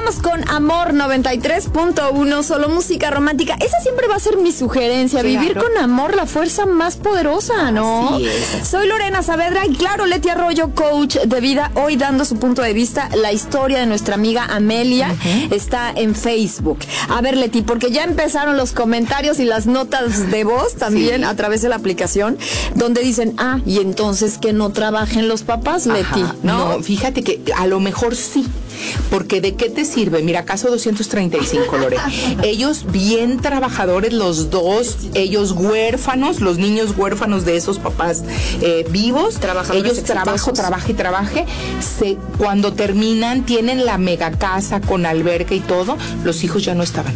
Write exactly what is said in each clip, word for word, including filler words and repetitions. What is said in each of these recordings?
Vamos con Amor noventa y tres punto uno, solo música romántica. Esa siempre va a ser mi sugerencia, claro. Vivir con amor, la fuerza más poderosa, ¿no? Así es. Soy Lorena Saavedra y claro, Leti Arroyo, coach de vida, hoy dando su punto de vista. La historia de nuestra amiga Amelia uh-huh. está en Facebook. A ver, Leti, porque ya empezaron los comentarios y las notas de voz también sí. a través de la aplicación, donde dicen, ah, y entonces que no trabajen los papás, Leti. Ajá, ¿no? no, fíjate que a lo mejor sí. Porque ¿de qué te sirve? Mira, caso doscientos treinta y cinco, Lore. Ellos bien trabajadores los dos, ellos huérfanos, los niños huérfanos de esos papás eh, vivos, ellos trabajan, trabajan y trabajan. Se, cuando terminan, tienen la mega casa con alberca y todo, los hijos ya no estaban.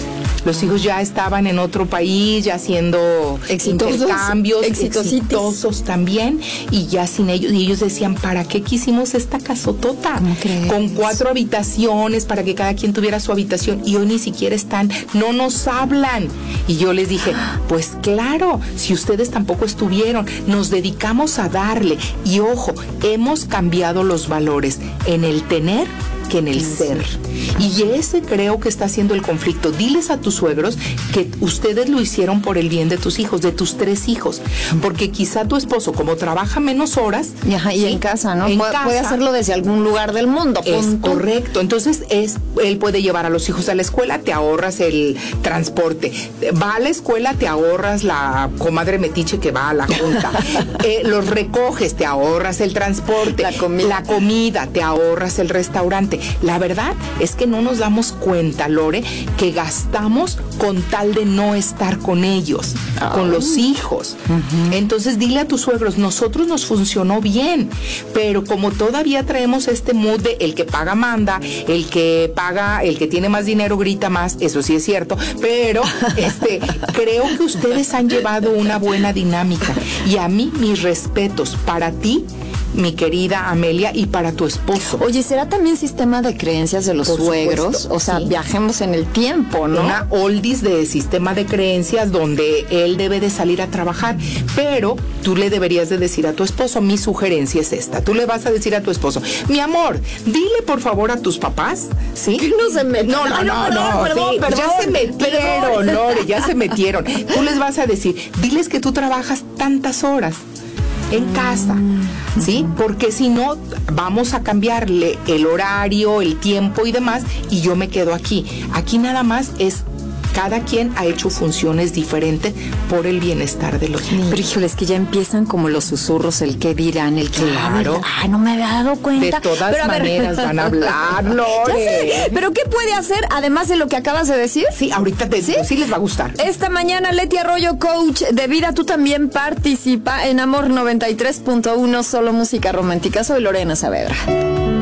Los hijos ya estaban en otro país, ya haciendo exitosos, intercambios, exitosos también, y ya sin ellos, y ellos decían, ¿para qué quisimos esta casotota? Con cuatro habitaciones, para que cada quien tuviera su habitación, y hoy ni siquiera están, no nos hablan. Y yo les dije, pues claro, si ustedes tampoco estuvieron, nos dedicamos a darle, y ojo, hemos cambiado los valores en el tener que en el ser. Y ese creo que está haciendo el conflicto. Diles a tus suegros que ustedes lo hicieron por el bien de tus hijos, de tus tres hijos, porque quizá tu esposo, como trabaja menos horas, y, ajá, y ¿sí? en casa, ¿no? En puede, casa, puede hacerlo desde algún lugar del mundo. Es punto. Correcto. Entonces es, él puede llevar a los hijos a la escuela, te ahorras el transporte. Va a la escuela, te ahorras la comadre metiche que va a la junta. eh, los recoges, te ahorras el transporte. La comida. La comida, te ahorras el restaurante. La verdad es que no nos damos cuenta, Lore, que gastamos con tal de no estar con ellos, oh. con los hijos. Uh-huh. Entonces dile a tus suegros, nosotros nos funcionó bien, pero como todavía traemos este mood de el que paga manda, el que paga, el que tiene más dinero grita más, eso sí es cierto, pero este creo que ustedes han llevado una buena dinámica, y a mí mis respetos para ti, mi querida Amelia, y para tu esposo. Oye, ¿será también sistema de creencias de los Por suegros? Supuesto, o sea, sí. viajemos en el tiempo, ¿no? Una oldies de sistema de creencias donde él debe de salir a trabajar, pero tú le deberías de decir a tu esposo, mi sugerencia es esta, tú le vas a decir a tu esposo, mi amor, dile por favor a tus papás, ¿sí? Que no se metan. No, no, no, no, no perdón, sí, perdón, ya se metieron, Lore, ya se metieron. Tú les vas a decir, diles que tú trabajas tantas horas en casa, ¿sí? Porque si no, vamos a cambiarle el horario, el tiempo y demás, y yo me quedo aquí. Aquí nada más es, cada quien ha hecho funciones diferentes por el bienestar de los niños. Pero híjole, es que ya empiezan como los susurros, el qué dirán, el que claro. Ay, no me había dado cuenta. De todas pero, a maneras ver. van a hablar, Lore. Pero ¿qué puede hacer además de lo que acabas de decir? Sí, ahorita te digo, ¿sí? sí les va a gustar. Esta mañana Leti Arroyo, coach de vida, tú también participa en Amor noventa y tres punto uno, solo música romántica. Soy Lorena Saavedra.